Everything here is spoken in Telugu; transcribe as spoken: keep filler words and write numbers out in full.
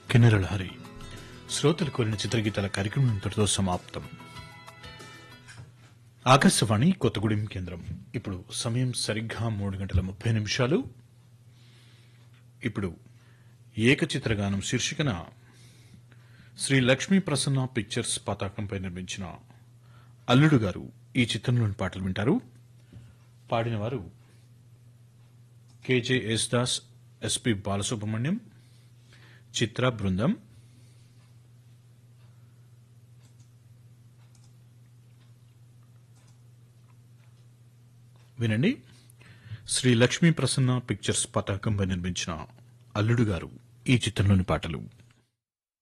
కిన్నెరల హరి శ్రోతలు కోరిన చిత్రగీతాల కార్యక్రమం ఇంతటితో సమాప్తం. ఆకాశవాణి కొత్తగూడెం కేంద్రం. ఇప్పుడు సమయం సరిగ్గా మూడు గంటల ముప్పై నిమిషాలు. ఇప్పుడు ఏకచిత్రగానం శీర్షికన శ్రీ లక్ష్మీ ప్రసన్న పిక్చర్స్ పతాకంపై నిర్మించిన అల్లుడు గారు ఈ చిత్రంలోని పాటలు వింటారు. పాడినవారు కెజె యేసుదాస్, ఎస్పి బాలసుబ్రహ్మణ్యం, చిత్ర బృందం. వినండి, శ్రీ లక్ష్మీ ప్రసన్న పిక్చర్స్ పతాకంపై నిర్మించిన అల్లుడు గారు ఈ చిత్రంలోని పాటలు.